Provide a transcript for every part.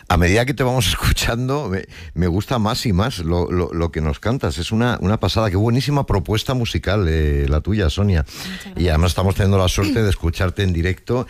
A medida que te vamos escuchando, me gusta más y más lo que nos cantas. Es una pasada. Qué buenísima propuesta musical la tuya, Sonia. Y además estamos teniendo la suerte de escucharte en directo.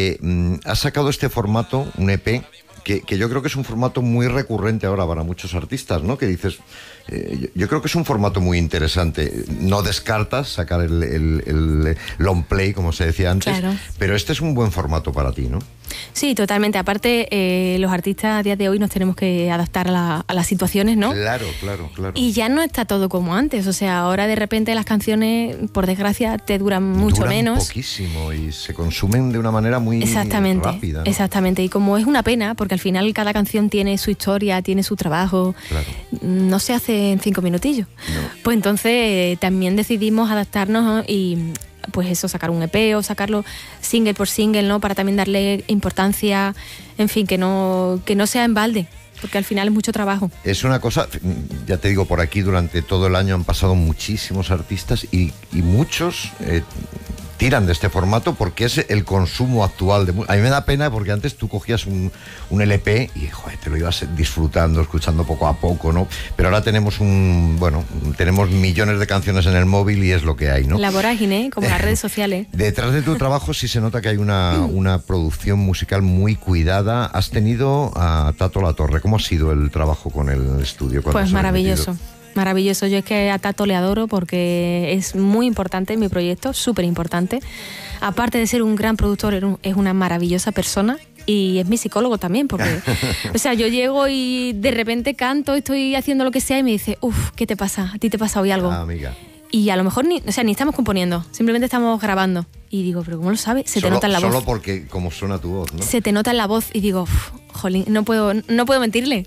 Has sacado este formato, un EP, que yo creo que es un formato muy recurrente ahora para muchos artistas, ¿no? Que dices, yo creo que es un formato muy interesante. No descartas sacar el long play, como se decía antes, claro. Pero este es un buen formato para ti, ¿no? Sí, totalmente. Aparte, los artistas a día de hoy nos tenemos que adaptar a las situaciones, ¿no? Claro. Y ya no está todo como antes. O sea, ahora de repente las canciones, por desgracia, te duran mucho menos. Poquísimo y se consumen de una manera muy rápida, ¿no? Exactamente. Y como es una pena, porque al final cada canción tiene su historia, tiene su trabajo, claro. No se hace en 5 minutillos. No. Pues entonces también decidimos adaptarnos, ¿no? Y pues eso, sacar un EP o sacarlo single por single, ¿no? Para también darle importancia, en fin, que no sea en balde, porque al final es mucho trabajo. Es una cosa, ya te digo, por aquí durante todo el año han pasado muchísimos artistas y muchos tiran de este formato porque es el consumo actual. A mí me da pena porque antes tú cogías un LP y joder, te lo ibas disfrutando, escuchando poco a poco, ¿no? Pero ahora tenemos tenemos millones de canciones en el móvil y es lo que hay, ¿no? La vorágine, como las redes sociales. Detrás de tu trabajo sí se nota que hay una producción musical muy cuidada. Has tenido a Tato La Torre. ¿Cómo ha sido el trabajo con el estudio? Pues maravilloso. Maravilloso, yo es que a Tato le adoro porque es muy importante en mi proyecto, súper importante. Aparte de ser un gran productor, es una maravillosa persona y es mi psicólogo también, porque, o sea, yo llego y de repente canto, estoy haciendo lo que sea y me dice, ¿qué te pasa? ¿A ti te pasa hoy algo? Amiga. Y a lo mejor ni estamos componiendo, simplemente estamos grabando. Y digo, ¿pero cómo lo sabes? Te nota en la voz. Solo porque como suena tu voz, ¿no? Se te nota en la voz y digo, jolín, no puedo mentirle.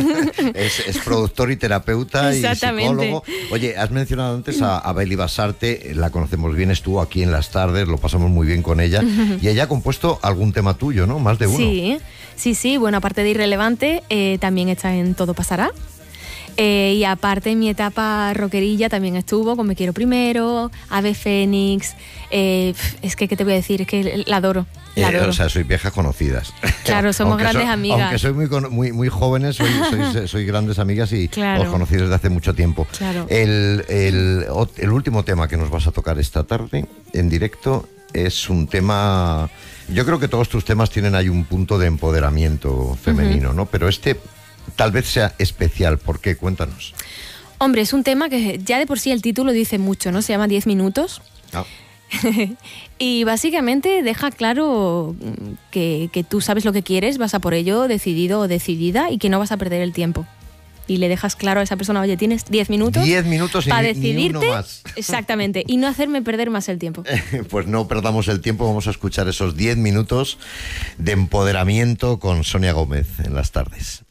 es productor y terapeuta y psicólogo. Oye, has mencionado antes a Beli Basarte, la conocemos bien, estuvo aquí en Las Tardes, lo pasamos muy bien con ella. Y ella ha compuesto algún tema tuyo, ¿no? Más de uno. Sí. Bueno, aparte de Irrelevante, también está en Todo Pasará. Y aparte en mi etapa rockerilla también estuvo con Me Quiero Primero, Ave Fénix. Es que, ¿qué te voy a decir? Es que la adoro. O sea, sois viejas conocidas. Claro, somos grandes amigas. Aunque sois muy jóvenes, sois grandes amigas y claro. Os conocéis desde hace mucho tiempo. Claro. El último tema que nos vas a tocar esta tarde en directo es un tema... Yo creo que todos tus temas tienen ahí un punto de empoderamiento femenino, ¿no? Pero este tal vez sea especial. ¿Por qué? Cuéntanos. Hombre, es un tema que ya de por sí el título dice mucho, ¿no? Se llama 10 minutos. Ah. Y básicamente deja claro que tú sabes lo que quieres, vas a por ello, decidido o decidida, y que no vas a perder el tiempo. Y le dejas claro a esa persona, oye, tienes 10 minutos. 10 minutos para decidirte, ni uno más. Exactamente, y no hacerme perder más el tiempo. Pues no perdamos el tiempo, vamos a escuchar esos 10 minutos de empoderamiento con Sonia Gómez en Las Tardes.